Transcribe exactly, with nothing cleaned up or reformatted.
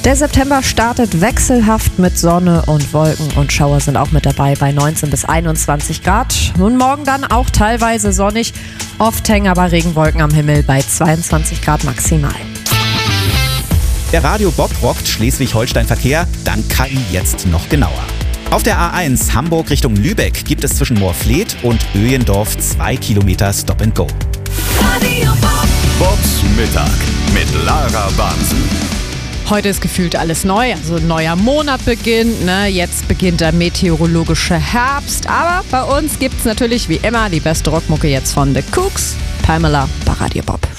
Der September startet wechselhaft mit Sonne und Wolken und Schauer sind auch mit dabei bei neunzehn bis einundzwanzig Grad. Und morgen dann auch teilweise sonnig, oft hängen aber Regenwolken am Himmel bei zweiundzwanzig Grad maximal. Der Radio Bob rockt Schleswig-Holstein-Verkehr, dank K I jetzt noch genauer. Auf der A eins Hamburg Richtung Lübeck gibt es zwischen Moorfleet und Öjendorf zwei Kilometer Stop and Go. Radio Bob. Bobs Mittag mit Lara Bansen. Heute ist gefühlt alles neu, also ein neuer Monat beginnt, ne? Jetzt beginnt der meteorologische Herbst, aber bei uns gibt's natürlich wie immer die beste Rockmucke jetzt von The Kooks, Pamela bei Radio Bob.